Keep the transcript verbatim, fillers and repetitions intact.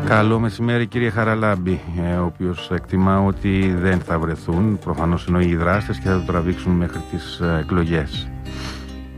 Καλό μεσημέρι κύριε Χαραλάμπη, ε, ο οποίος εκτιμά ότι δεν θα βρεθούν, προφανώς εννοεί οι δράστες, και θα το τραβήξουν μέχρι τις ε, εκλογές.